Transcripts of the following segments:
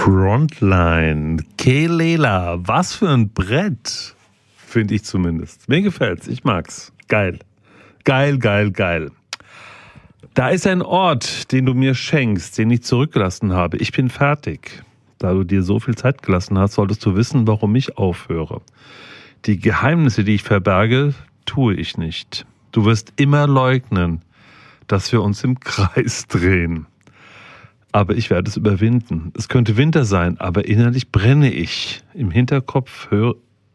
Frontline, Kelela, was für ein Brett, finde ich zumindest. Mir gefällt's, ich mag's. Geil, geil, geil, geil. Da ist ein Ort, den du mir schenkst, den ich zurückgelassen habe. Ich bin fertig. Da du dir so viel Zeit gelassen hast, solltest du wissen, warum ich aufhöre. Die Geheimnisse, die ich verberge, tue ich nicht. Du wirst immer leugnen, dass wir uns im Kreis drehen. Aber ich werde es überwinden. Es könnte Winter sein, aber innerlich brenne ich. Im Hinterkopf höre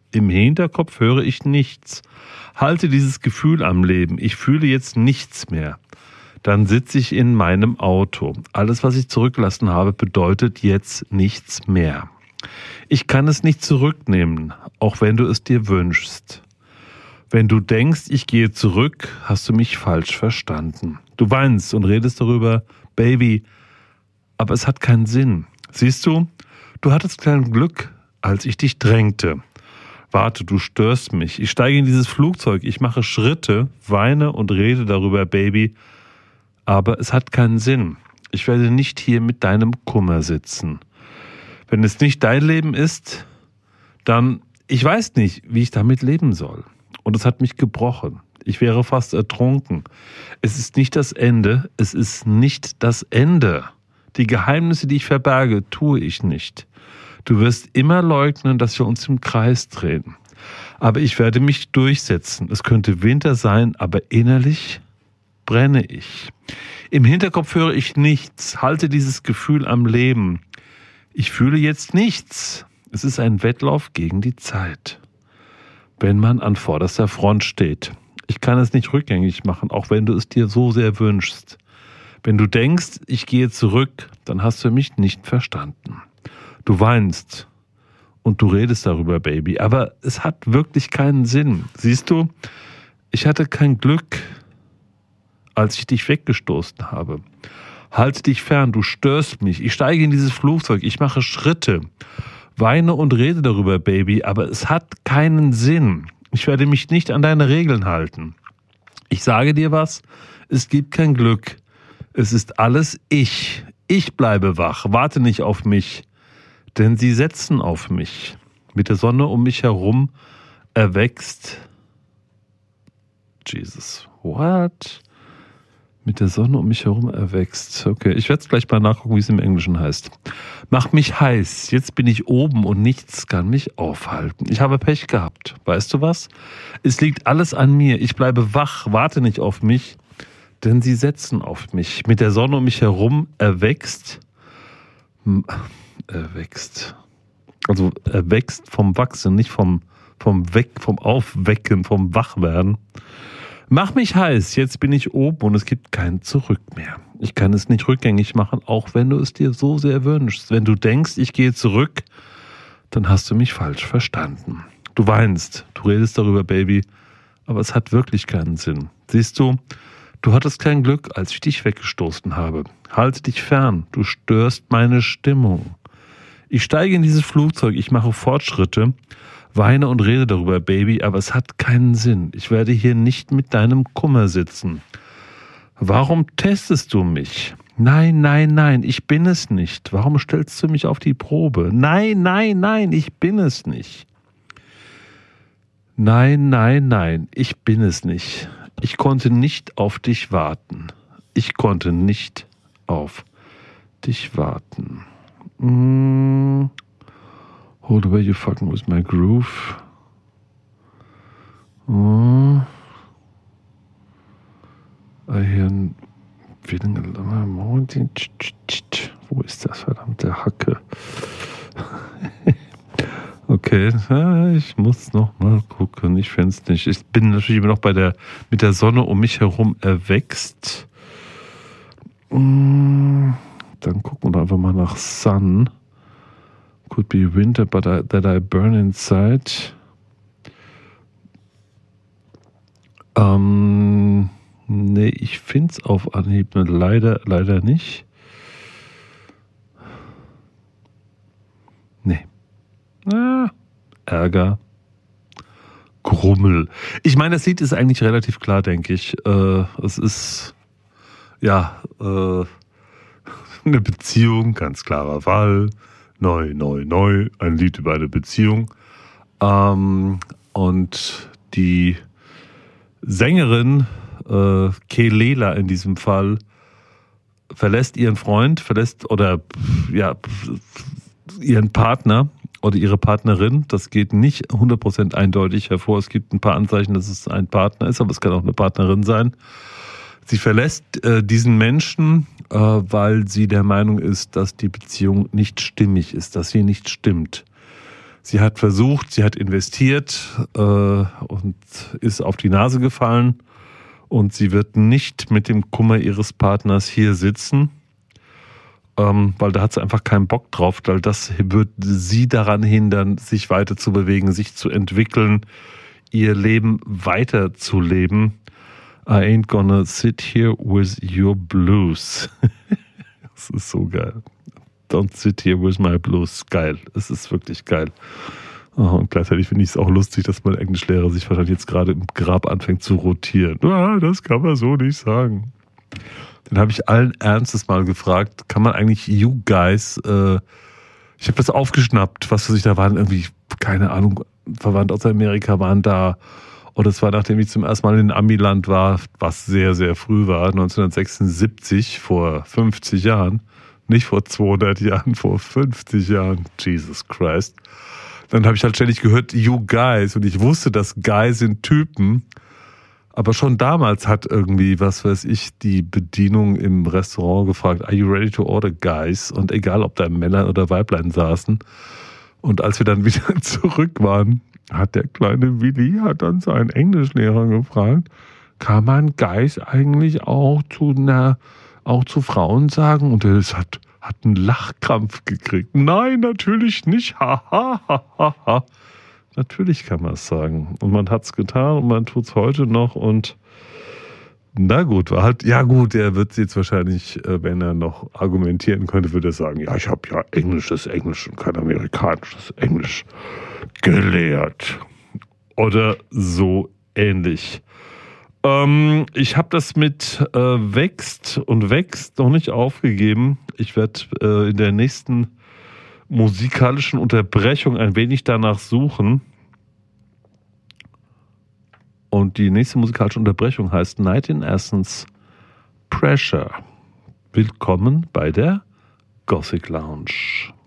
ich nichts. Halte dieses Gefühl am Leben. Ich fühle jetzt nichts mehr. Dann sitze ich in meinem Auto. Alles, was ich zurückgelassen habe, bedeutet jetzt nichts mehr. Ich kann es nicht zurücknehmen, auch wenn du es dir wünschst. Wenn du denkst, ich gehe zurück, hast du mich falsch verstanden. Du weinst und redest darüber, Baby, aber es hat keinen Sinn. Siehst du, du hattest kein Glück, als ich dich drängte. Warte, du störst mich. Ich steige in dieses Flugzeug, ich mache Schritte, weine und rede darüber, Baby, aber es hat keinen Sinn. Ich werde nicht hier mit deinem Kummer sitzen. Wenn es nicht dein Leben ist, dann, ich weiß nicht, wie ich damit leben soll. Und es hat mich gebrochen. Ich wäre fast ertrunken. Es ist nicht das Ende, es ist nicht das Ende. Die Geheimnisse, die ich verberge, tue ich nicht. Du wirst immer leugnen, dass wir uns im Kreis drehen. Aber ich werde mich durchsetzen. Es könnte Winter sein, aber innerlich brenne ich. Im Hinterkopf höre ich nichts. Halte dieses Gefühl am Leben. Ich fühle jetzt nichts. Es ist ein Wettlauf gegen die Zeit. Wenn man an vorderster Front steht. Ich kann es nicht rückgängig machen, auch wenn du es dir so sehr wünschst. Wenn du denkst, ich gehe zurück, dann hast du mich nicht verstanden. Du weinst und du redest darüber, Baby, aber es hat wirklich keinen Sinn. Siehst du, ich hatte kein Glück, als ich dich weggestoßen habe. Halte dich fern, du störst mich. Ich steige in dieses Flugzeug, ich mache Schritte, weine und rede darüber, Baby, aber es hat keinen Sinn. Ich werde mich nicht an deine Regeln halten. Ich sage dir was, es gibt kein Glück. Es ist alles ich. Ich bleibe wach, warte nicht auf mich, denn sie setzen auf mich. Mit der Sonne um mich herum erwächst. Jesus, what? Mit der Sonne um mich herum erwächst. Okay, ich werde es gleich mal nachgucken, wie es im Englischen heißt. Mach mich heiß, jetzt bin ich oben und nichts kann mich aufhalten. Ich habe Pech gehabt. Weißt du was? Es liegt alles an mir. Ich bleibe wach, warte nicht auf mich, denn sie setzen auf mich. Mit der Sonne um mich herum erwächst. Also erwächst vom Wachsen, nicht vom Aufwecken, vom Wachwerden. Mach mich heiß, jetzt bin ich oben und es gibt kein Zurück mehr. Ich kann es nicht rückgängig machen, auch wenn du es dir so sehr wünschst. Wenn du denkst, ich gehe zurück, dann hast du mich falsch verstanden. Du weinst, du redest darüber, Baby, aber es hat wirklich keinen Sinn. Siehst du, du hattest kein Glück, als ich dich weggestoßen habe. Halte dich fern, du störst meine Stimmung. Ich steige in dieses Flugzeug, ich mache Fortschritte, weine und rede darüber, Baby, aber es hat keinen Sinn. Ich werde hier nicht mit deinem Kummer sitzen. Warum testest du mich? Nein, nein, nein, ich bin es nicht. Warum stellst du mich auf die Probe? Nein, nein, nein, ich bin es nicht. Nein, nein, nein, ich bin es nicht. Ich konnte nicht auf dich warten. Ich konnte nicht auf dich warten. Hold away, you fucking with my groove. I hear feeling a more. Wo ist das verdammte Hacke? Okay, ich muss noch mal gucken. Ich fände es nicht. Ich bin natürlich immer noch mit der Sonne um mich herum erwächst. Dann gucken wir einfach mal nach Sun. Could be winter, but that I burn inside. Nee, ich finde es auf Anhieb leider nicht. Nee. Ärger. Grummel. Ich meine, das Lied ist eigentlich relativ klar, denke ich. Es ist, ja, eine Beziehung, ganz klarer Fall. Neu, neu, neu, ein Lied über eine Beziehung. Und die Sängerin, Kelela in diesem Fall, verlässt ihren Freund, ihren Partner oder ihre Partnerin. Das geht nicht 100% eindeutig hervor. Es gibt ein paar Anzeichen, dass es ein Partner ist, aber es kann auch eine Partnerin sein. Sie verlässt diesen Menschen, weil sie der Meinung ist, dass die Beziehung nicht stimmig ist, dass sie nicht stimmt. Sie hat versucht, sie hat investiert und ist auf die Nase gefallen. Und sie wird nicht mit dem Kummer ihres Partners hier sitzen, weil da hat sie einfach keinen Bock drauf, weil das wird sie daran hindern, sich weiter zu bewegen, sich zu entwickeln, ihr Leben weiterzuleben. I ain't gonna sit here with your blues. Das ist so geil. Don't sit here with my blues. Geil. Es ist wirklich geil. Und gleichzeitig finde ich es auch lustig, dass mein Englischlehrer sich wahrscheinlich jetzt gerade im Grab anfängt zu rotieren. Das kann man so nicht sagen. Dann habe ich allen Ernstes mal gefragt, kann man eigentlich you guys, ich habe das aufgeschnappt, was für sich da waren, irgendwie, keine Ahnung, Verwandte aus Amerika waren da. Und es war, nachdem ich zum ersten Mal in Amiland war, was sehr, sehr früh war, 1976, vor 50 Jahren. Nicht vor 200 Jahren, vor 50 Jahren. Jesus Christ. Dann habe ich halt ständig gehört, you guys. Und ich wusste, dass Guys sind Typen. Aber schon damals hat irgendwie, was weiß ich, die Bedienung im Restaurant gefragt, are you ready to order, guys? Und egal, ob da Männer oder Weiblein saßen. Und als wir dann wieder zurück waren, hat der kleine Willi dann seinen Englischlehrer gefragt, kann man Guys eigentlich auch zu Frauen sagen? Und er hat einen Lachkrampf gekriegt. Nein, natürlich nicht. Ha, ha, ha, ha, ha. Natürlich kann man es sagen. Und man hat es getan und man tut es heute noch. Und na gut, er wird jetzt wahrscheinlich, wenn er noch argumentieren könnte, würde er sagen, ja, ich habe ja englisches Englisch und kein amerikanisches Englisch gelehrt. Oder so ähnlich. Ich habe das mit wächst noch nicht aufgegeben. Ich werde in der nächsten musikalischen Unterbrechung ein wenig danach suchen. Und die nächste musikalische Unterbrechung heißt Night in Essence Pressure. Willkommen bei der Gothic Lounge.